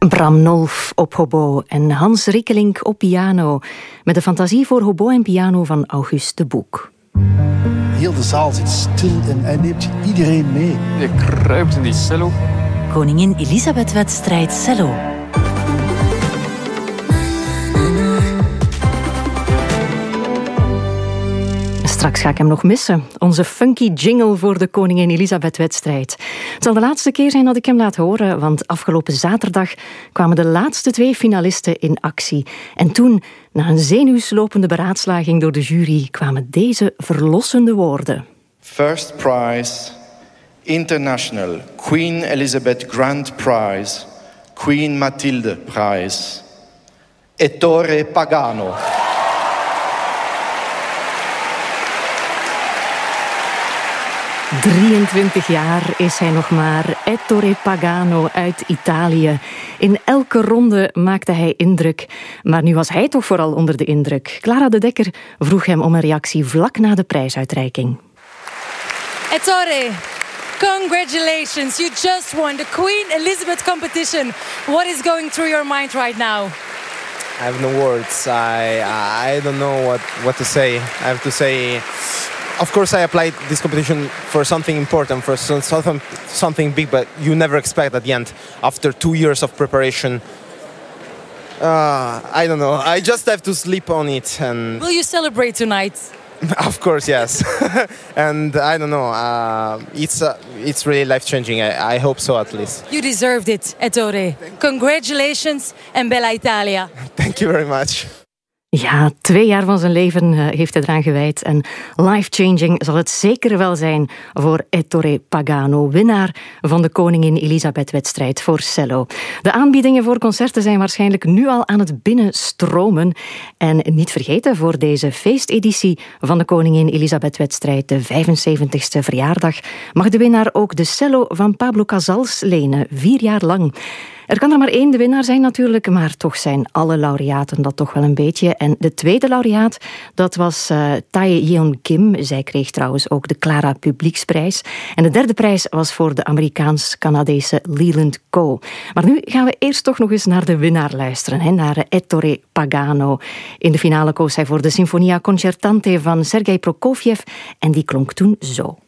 Bram Nolf op hobo en Hans Rikkelink op piano, met de fantasie voor hobo en piano van August de Boek. Heel de zaal zit stil en hij neemt iedereen mee. Je kruipt in die cello. Koningin Elisabeth-wedstrijd cello. Straks ga ik hem nog missen. Onze funky jingle voor de Koningin Elisabeth-wedstrijd. Het zal de laatste keer zijn dat ik hem laat horen, want afgelopen zaterdag kwamen de laatste 2 finalisten in actie. En toen, na een zenuwslopende beraadslaging door de jury, kwamen deze verlossende woorden. First prize, International Queen Elizabeth Grand Prize, Queen Mathilde Prize, Ettore Pagano. 23 jaar is hij nog maar, Ettore Pagano uit Italië. In elke ronde maakte hij indruk, maar nu was hij toch vooral onder de indruk. Clara de Dekker vroeg hem om een reactie vlak na de prijsuitreiking. Ettore, congratulations, you just won the Queen Elizabeth competition. What is going through your mind right now? I have no words. I don't know what to say. I have to say, of course I applied this competition for something important, for something big, but you never expect at the end, after 2 years of preparation. I don't know. I just have to sleep on it. And will you celebrate tonight? Of course, yes. And I don't know. It's really life-changing. I hope so, at least. You deserved it, Ettore. Congratulations en Bella Italia. Thank you very much. Ja, 2 jaar van zijn leven heeft hij eraan gewijd. En life-changing zal het zeker wel zijn voor Ettore Pagano, winnaar van de Koningin Elisabeth-wedstrijd voor cello. De aanbiedingen voor concerten zijn waarschijnlijk nu al aan het binnenstromen. En niet vergeten, voor deze feesteditie van de Koningin Elisabeth-wedstrijd, de 75ste verjaardag, mag de winnaar ook de cello van Pablo Casals lenen, 4 jaar lang. Er kan er maar 1 de winnaar zijn natuurlijk, maar toch zijn alle laureaten dat toch wel een beetje. En de tweede laureaat, dat was Tae Yeon Kim. Zij kreeg trouwens ook de Clara Publieksprijs. En de derde prijs was voor de Amerikaans-Canadese Leland Coe. Maar nu gaan we eerst toch nog eens naar de winnaar luisteren, naar Ettore Pagano. In de finale koos hij voor de Sinfonia Concertante van Sergei Prokofjev en die klonk toen zo.